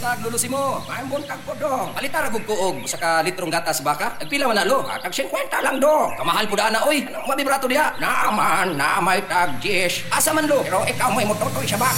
tag lulusi mo. May buntag po dong. Palita ra gug kuog sa ka litrong gatas baka. Nagpila man na lo. Tag 50 lang dong. Kamahal po na oy. Anong mabibrato diha? Naman, na may tag 10. Asa man lo. Pero ikaw may mototoy siya ba?